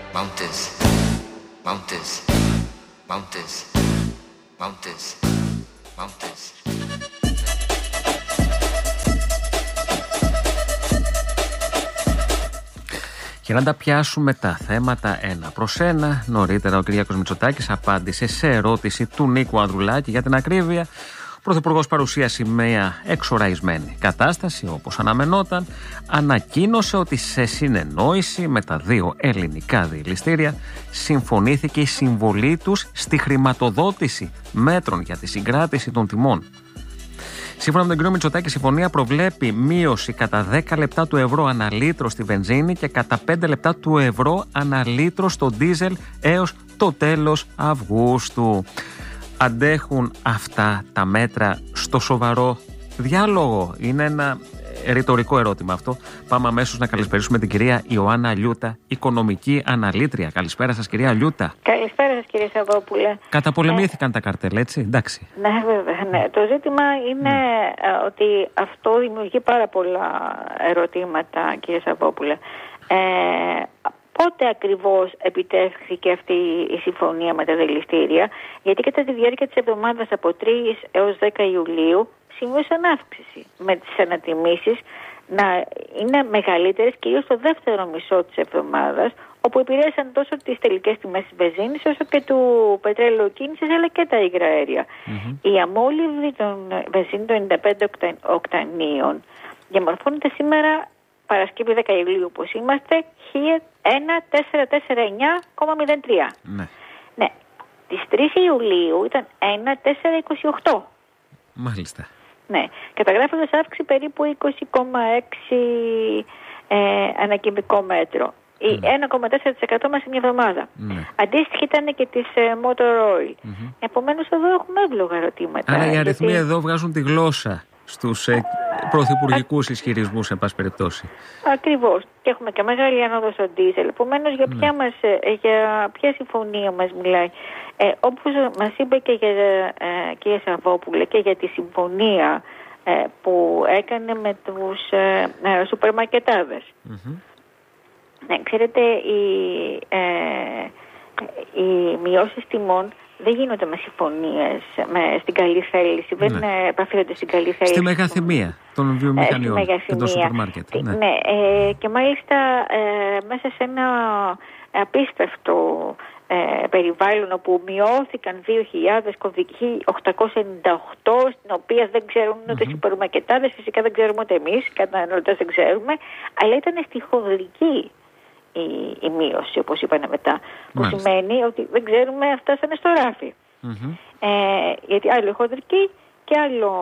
Mountains, mountains, mountains, mountains, mountains. Και να τα πιάσουμε τα θέματα ένα προς ένα. Νωρίτερα ο Κυριάκος Μητσοτάκης απάντησε σε ερώτηση του Νίκου Ανδρουλάκη για την ακρίβεια. Ο Πρωθυπουργός παρουσίασε μια εξοραϊσμένη κατάσταση, όπως αναμενόταν. Ανακοίνωσε ότι σε συνεννόηση με τα δύο ελληνικά διελιστήρια συμφωνήθηκε η συμβολή τους στη χρηματοδότηση μέτρων για τη συγκράτηση των τιμών. Σύμφωνα με τον κύριο Μητσοτάκη, η συμφωνία προβλέπει μείωση κατά 10 λεπτά του ευρώ ανά λίτρο στη βενζίνη και κατά 5 λεπτά του ευρώ ανά λίτρο στο ντίζελ έως το τέλος Αυγούστου. Αντέχουν αυτά τα μέτρα στο σοβαρό διάλογο? Είναι ένα ρητορικό ερώτημα αυτό. Πάμε αμέσως να καλησπερίσουμε την κυρία Ιωάννα Λιούτα, οικονομική αναλύτρια. Καλησπέρα σας, κυρία Λιούτα. Καλησπέρα σας, κύριε Σαββόπουλε. Καταπολεμήθηκαν τα καρτέλ, έτσι, εντάξει. Ναι, βέβαια. Ναι. Το ζήτημα είναι ότι αυτό δημιουργεί πάρα πολλά ερωτήματα, κύριε Σαββόπουλε. Πότε ακριβώς επιτεύχθηκε αυτή η συμφωνία με τα διελιστήρια? Γιατί κατά τη διάρκεια της εβδομάδας από 3 έως 10 Ιουλίου σημείωσαν αύξηση, με τις ανατιμήσεις να είναι μεγαλύτερες κυρίως στο δεύτερο μισό της εβδομάδας, όπου επηρέασαν τόσο τις τελικές τιμές της βενζίνης όσο και του πετρέλαιου κίνησης, αλλά και τα υγρά αέρια. Η αμόλυβδη των βενζίνη των 95 οκτανίων διαμορφώνεται σήμερα, Παρασκευή 10 Ιουλίου όπως είμαστε, 1.449,03. Ναι. Τις 3 Ιουλίου ήταν 1.428. Μάλιστα. Ναι. Καταγράφοντας αύξηση περίπου 20,6 ανά κυβικό μέτρο. 1,4% μέσα σε μια εβδομάδα. Αντίστοιχη ήταν και της Motor Oil. Επομένως εδώ έχουμε εύλογα ερωτήματα. Άρα οι αριθμοί εδώ βγάζουν τη γλώσσα στους πρωθυπουργικούς ισχυρισμούς, εν πάση περιπτώσει. Ακριβώς. Και έχουμε και μεγάλη ανόδο στο ντίζελ. Επομένως, για ποια συμφωνία μας μιλάει? Όπως μας είπε και κύριε Σαββόπουλε, και για τη συμφωνία που έκανε με τους σούπερ μαρκετάδες. Ναι, ξέρετε, οι μειώσεις τιμών δεν γίνονται με συμφωνίες, στην καλή θέληση. Δεν επαφίονται στην καλή θέληση. Στη μεγαθυμία των βιομηχανιών και των σούπερ μάρκετ. Ναι, και μάλιστα μέσα σε ένα απίστευτο περιβάλλον όπου μειώθηκαν 2.000 κωδικοί 898, στην οποία δεν ξέρουν ούτε οι σούπερ μαρκετάδες, φυσικά δεν ξέρουμε ούτε εμείς, καταναλωτές δεν ξέρουμε, αλλά ήταν στη χονδρική η μείωση, όπως είπανε μετά. Που σημαίνει ότι δεν ξέρουμε αν φτάσανε στο ράφι. Γιατί άλλο η χονδρική και άλλο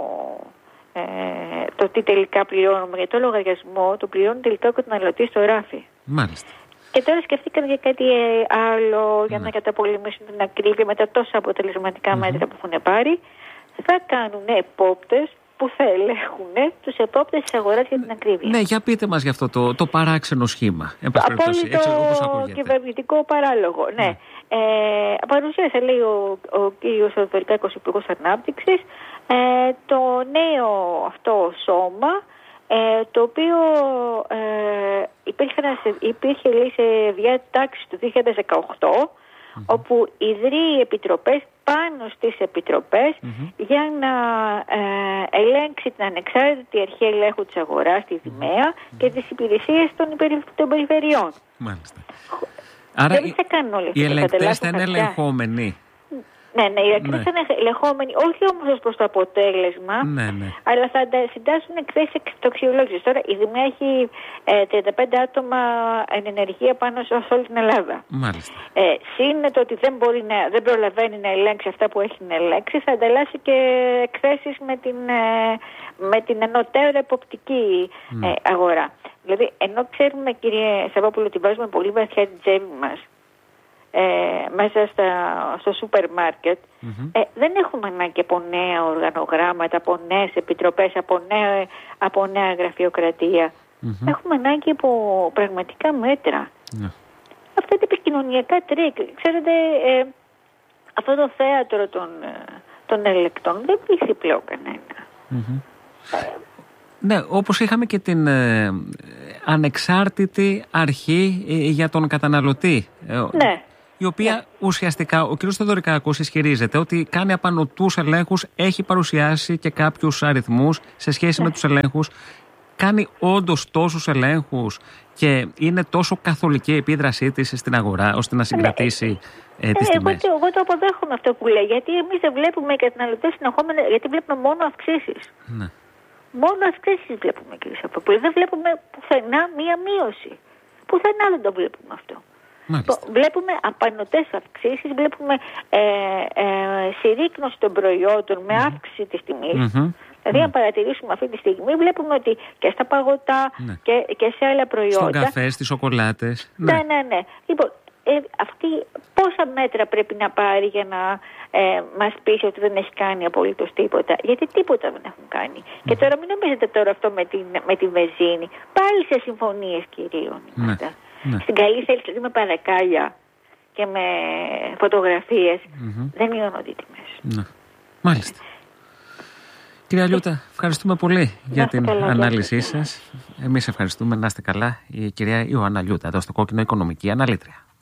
το τι τελικά πληρώνουμε. Για το λογαριασμό το πληρώνει τελικά ο καταναλωτής στο ράφι. Μάλιστα. Και τώρα σκεφτήκαν για κάτι άλλο για να καταπολεμήσουν την ακρίβεια με τα τόσα αποτελεσματικά μέτρα που έχουν πάρει. Θα κάνουν επόπτες που θα ελέγχουν τους επόπτες της αγοράς για την ακρίβεια. Ναι, για πείτε μας γι' αυτό το παράξενο σχήμα. Απόλυτο κυβερνητικό παράλογο. Ναι. Παρουσίασε, λέει, ο κύριος Θεοδωρικάκος, Υπουργός Ανάπτυξης, το νέο αυτό σώμα, το οποίο υπήρχε, λέει, σε διάταξη του 2018, όπου ιδρύει επιτροπές πάνω στις επιτροπές για να ελέγξει την ανεξάρτητη αρχή ελέγχου της αγοράς, τη ΔΙΜΕΑ, και τις υπηρεσίες των περιφερειών. Μάλιστα. Άρα οι ελεγκτές θα είναι ελεγχόμενοι. Ναι, οι ελεγκτές θα είναι ελεγχόμενοι, όχι όμως ως προς το αποτέλεσμα, αλλά θα συντάσσουν εκθέσεις αξιολόγησης. Τώρα η ΔΙΜΕΑ έχει 35 άτομα εν ενεργεία πάνω σε όλη την Ελλάδα. Μάλιστα. Συν το ότι δεν προλαβαίνει να ελέγξει αυτά που έχει να ελέγξει, θα ανταλλάσσει και εκθέσεις με την ενωτέρα εποπτική αγορά. Δηλαδή, ενώ ξέρουμε, κύριε Σαββόπουλο, ότι βάζουμε πολύ βαθιά την τσέπη μας μέσα στο σούπερ μάρκετ, δεν έχουμε ανάγκη από νέα οργανογράμματα, από νέες επιτροπές, από νέα γραφειοκρατία. Έχουμε ανάγκη από πραγματικά μέτρα. Αυτά τα επικοινωνιακά τρίκ, ξέρετε, αυτό το θέατρο των ελεκτών δεν πείθει πλέον κανένα. Ναι, όπως είχαμε και την ανεξάρτητη αρχή για τον καταναλωτή. Ναι. Η οποία ουσιαστικά ο κ. Θεοδωρικάκος ισχυρίζεται ότι κάνει απανωτούς ελέγχους, έχει παρουσιάσει και κάποιους αριθμούς σε σχέση με τους ελέγχους. Κάνει όντως τόσους ελέγχους και είναι τόσο καθολική η επίδρασή της στην αγορά ώστε να συγκρατήσει τις τιμές? Εγώ το αποδέχομαι αυτό που λέει, γιατί εμείς δεν βλέπουμε οι καταναλωτές συνεχόμενα, γιατί βλέπουμε μόνο αυξήσεις. Ναι. Μόνο αυξήσεις βλέπουμε, κύριε Σαφοπούλη. Δεν βλέπουμε πουθενά μία μείωση. Πουθενά δεν το βλέπουμε αυτό. Βλέπουμε απανωτές αυξήσεις, βλέπουμε συρρίκνωση των προϊόντων με αύξηση της τιμής. Δηλαδή, αν παρατηρήσουμε αυτή τη στιγμή, βλέπουμε ότι και στα παγωτά και σε άλλα προϊόντα. Στον καφέ, στις σοκολάτες. Ναι. Λοιπόν, αυτή πόσα μέτρα πρέπει να πάρει για να μας πείσει ότι δεν έχει κάνει απολύτως τίποτα? Γιατί τίποτα δεν έχουν κάνει. Και τώρα μην νομίζετε τώρα αυτό με τη βενζίνη. Πάλι σε συμφωνίες κυρίων. Στην καλή θέληση, με παρακάλια και με φωτογραφίες δεν μειώνονται οι τιμές. Ναι. Μάλιστα. Κυρία Λιούτα, ευχαριστούμε πολύ για την ανάλυση σας. Εμείς ευχαριστούμε. Να είστε καλά. Η κυρία Ιωάννα Λιούτα, εδώ στο Κόκκινο, οικονομική αναλύτρια.